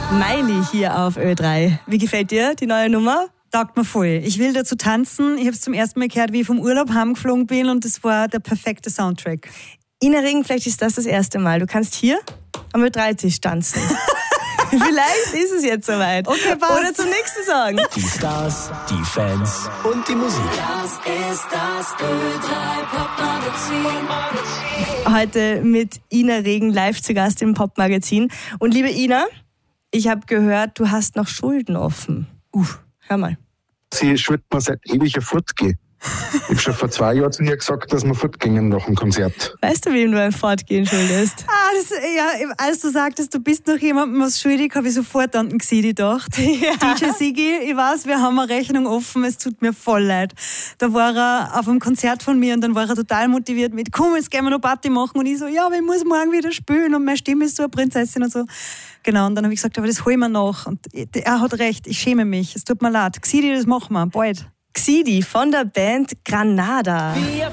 Miley hier auf Ö3. Wie gefällt dir die neue Nummer? Taugt mir voll. Ich will dazu tanzen. Ich habe es zum ersten Mal gehört, wie ich vom Urlaub heimgeflogen bin und das war der perfekte Soundtrack. Ina Regen, vielleicht ist das erste Mal. Du kannst hier am Ö3-Tisch tanzen. Vielleicht ist es jetzt soweit. Okay, passt. Oder zum nächsten Song. Die Stars, die Fans und die Musik. Das ist das Ö3 Popmagazin. Heute mit Ina Regen live zu Gast im Popmagazin. Und liebe Ina, ich habe gehört, du hast noch Schulden offen. Hör mal. Sie schuldet mir seit ewiger Fortgehen. Ich habe schon vor 2 Jahren zu ihr gesagt, dass wir fortgehen nach dem Konzert. Weißt du, wem du ein Fortgehen schuldest? Als du sagtest, du bist noch jemandem was schuldig, habe ich sofort an den Xidi gedacht. DJ Sigi, ich weiß, wir haben eine Rechnung offen, es tut mir voll leid. Da war er auf einem Konzert von mir und dann war er total motiviert mit, komm, jetzt gehen wir noch Party machen. Und ich so, ja, aber ich muss morgen wieder spielen und meine Stimme ist so eine Prinzessin und so. Genau, und dann habe ich gesagt, aber das hol ich mir nach. Und er hat recht, ich schäme mich, es tut mir leid. Xidi, das machen wir, bald. Xidi von der Band Granada.